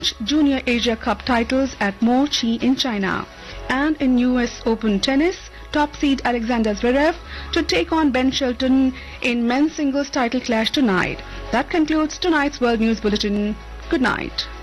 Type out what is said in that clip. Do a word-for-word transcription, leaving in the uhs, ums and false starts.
Junior Asia Cup titles at Mochi in China. And in U S Open tennis, top seed Alexander Zverev to take on Ben Shelton in men's singles title clash tonight. That concludes tonight's World News Bulletin. Good night.